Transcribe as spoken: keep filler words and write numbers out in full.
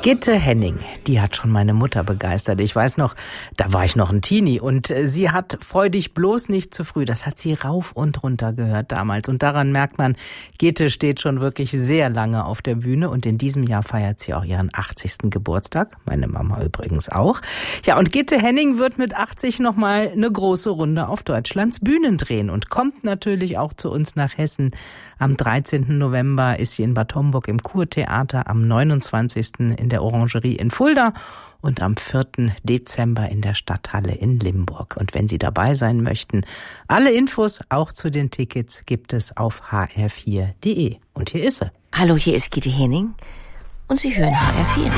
Gitte Henning, die hat schon meine Mutter begeistert. Ich weiß noch, da war ich noch ein Teenie und sie hat Freu dich bloß nicht zu früh. Das hat sie rauf und runter gehört damals. Und daran merkt man, Gitte steht schon wirklich sehr lange auf der Bühne und in diesem Jahr feiert sie auch ihren achtzigsten Geburtstag. Meine Mama übrigens auch. Ja, und Gitte Henning wird mit achtzig nochmal eine große Runde auf Deutschlands Bühnen drehen und kommt natürlich auch zu uns nach Hessen. Am dreizehnten November ist sie in Bad Homburg im Kurtheater, am neunundzwanzigsten in der Orangerie in Fulda und am vierten Dezember in der Stadthalle in Limburg. Und wenn Sie dabei sein möchten, alle Infos auch zu den Tickets gibt es auf h r vier punkt d e. Und hier ist sie. Hallo, hier ist Gitte Henning und Sie hören H R vier.